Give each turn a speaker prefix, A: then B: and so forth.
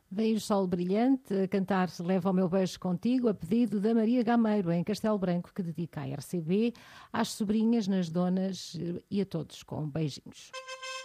A: Veio o sol brilhante a cantar Leva o meu beijo contigo, a pedido da Maria Gameiro, em Castelo Branco, que dedica à RCB, às sobrinhas, nas donas e a todos com beijinhos.